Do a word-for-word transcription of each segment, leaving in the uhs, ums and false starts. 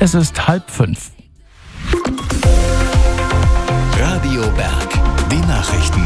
Es ist halb fünf. Radio Berg, die Nachrichten.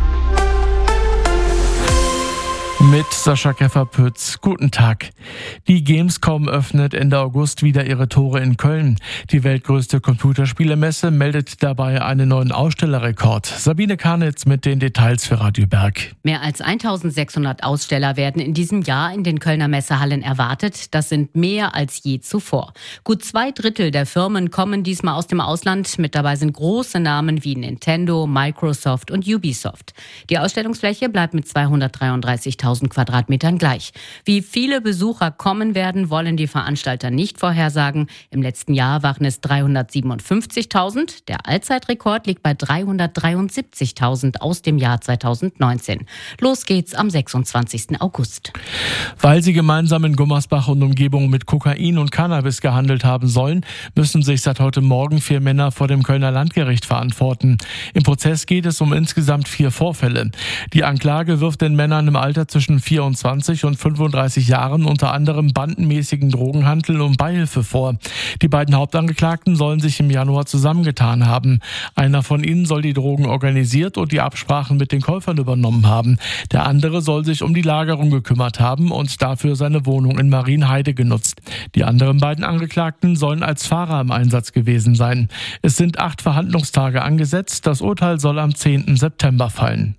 Mit Sascha Keffer-Pütz. Guten Tag. Die Gamescom öffnet Ende August wieder ihre Tore in Köln. Die weltgrößte Computerspielemesse meldet dabei einen neuen Ausstellerrekord. Sabine Karnitz mit den Details für Radio Berg. Mehr als eintausendsechshundert Aussteller werden in diesem Jahr in den Kölner Messehallen erwartet. Das sind mehr als je zuvor. Gut zwei Drittel der Firmen kommen diesmal aus dem Ausland. Mit dabei sind große Namen wie Nintendo, Microsoft und Ubisoft. Die Ausstellungsfläche bleibt mit zweihundertdreiunddreißigtausend Quadratmetern gleich. Wie viele Besucher kommen werden, wollen die Veranstalter nicht vorhersagen. Im letzten Jahr waren es dreihundertsiebenundfünfzigtausend. Der Allzeitrekord liegt bei dreihundertdreiundsiebzigtausend aus dem Jahr zweitausendneunzehn. Los geht's am sechsundzwanzigsten August. Weil sie gemeinsam in Gummersbach und Umgebung mit Kokain und Cannabis gehandelt haben sollen, müssen sich seit heute Morgen vier Männer vor dem Kölner Landgericht verantworten. Im Prozess geht es um insgesamt vier Vorfälle. Die Anklage wirft den Männern im Alter zwischen vierundzwanzig und fünfunddreißig Jahren unter anderem bandenmäßigen Drogenhandel und Beihilfe vor. Die beiden Hauptangeklagten sollen sich im Januar zusammengetan haben. Einer von ihnen soll die Drogen organisiert und die Absprachen mit den Käufern übernommen haben. Der andere soll sich um die Lagerung gekümmert haben und dafür seine Wohnung in Marienheide genutzt. Die anderen beiden Angeklagten sollen als Fahrer im Einsatz gewesen sein. Es sind acht Verhandlungstage angesetzt. Das Urteil soll am zehnten September fallen.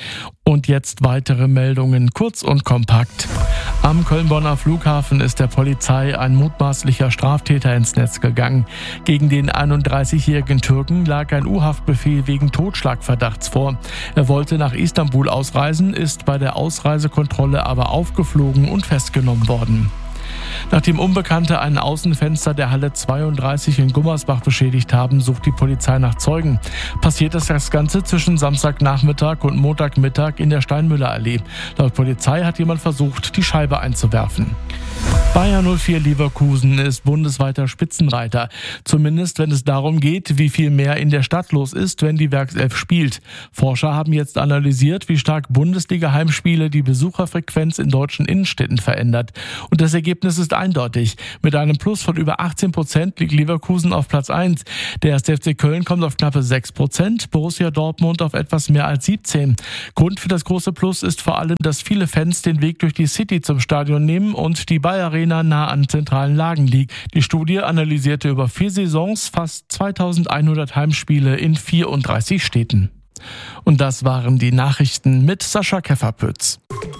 Und jetzt weitere Meldungen, kurz und kompakt. Am Köln-Bonner Flughafen ist der Polizei ein mutmaßlicher Straftäter ins Netz gegangen. Gegen den einunddreißigjährigen Türken lag ein U-Haftbefehl wegen Totschlagverdachts vor. Er wollte nach Istanbul ausreisen, ist bei der Ausreisekontrolle aber aufgeflogen und festgenommen worden. Nachdem Unbekannte ein Außenfenster der Halle zweiunddreißig in Gummersbach beschädigt haben, sucht die Polizei nach Zeugen. Passiert ist das Ganze zwischen Samstagnachmittag und Montagmittag in der Steinmüllerallee. Laut Polizei hat jemand versucht, die Scheibe einzuwerfen. Bayer null vier Leverkusen ist bundesweiter Spitzenreiter. Zumindest wenn es darum geht, wie viel mehr in der Stadt los ist, wenn die Werkself spielt. Forscher haben jetzt analysiert, wie stark Bundesliga-Heimspiele die Besucherfrequenz in deutschen Innenstädten verändert. Und das Ergebnis ist eindeutig. Mit einem Plus von über achtzehn Prozent liegt Leverkusen auf Platz eins. Der erste F C Köln kommt auf knappe sechs Prozent, Borussia Dortmund auf etwas mehr als siebzehn. Grund für das große Plus ist vor allem, dass viele Fans den Weg durch die City zum Stadion nehmen und die Bayer Arena nah an zentralen Lagen liegt. Die Studie analysierte über vier Saisons fast zweitausendeinhundert Heimspiele in vierunddreißig Städten. Und das waren die Nachrichten mit Sascha Keffer-Pütz.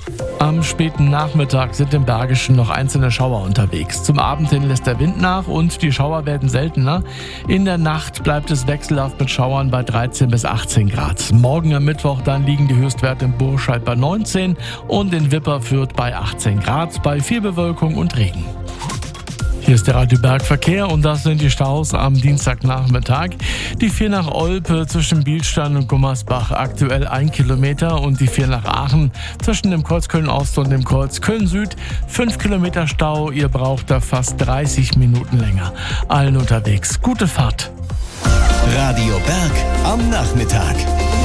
Am späten Nachmittag sind im Bergischen noch einzelne Schauer unterwegs. Zum Abend hin lässt der Wind nach und die Schauer werden seltener. In der Nacht bleibt es wechselhaft mit Schauern bei dreizehn bis achtzehn Grad. Morgen am Mittwoch dann liegen die Höchstwerte in Burscheid bei neunzehn und in Wipperfürth bei achtzehn Grad bei viel Bewölkung und Regen. Hier ist der Radio Berg Verkehr und das sind die Staus am Dienstagnachmittag. Die vier nach Olpe zwischen Bielstein und Gummersbach aktuell ein Kilometer und die vier nach Aachen zwischen dem Kreuz Köln-Ost und dem Kreuz Köln-Süd fünf Kilometer Stau. Ihr braucht da fast dreißig Minuten länger. Allen unterwegs. Gute Fahrt. Radio Berg am Nachmittag.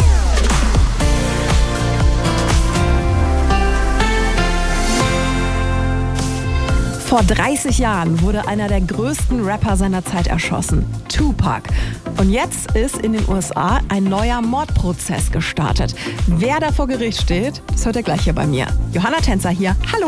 Vor dreißig Jahren wurde einer der größten Rapper seiner Zeit erschossen, Tupac. Und jetzt ist in den U S A ein neuer Mordprozess gestartet. Wer da vor Gericht steht, das hört ihr gleich hier bei mir. Johanna Tänzer hier, hallo!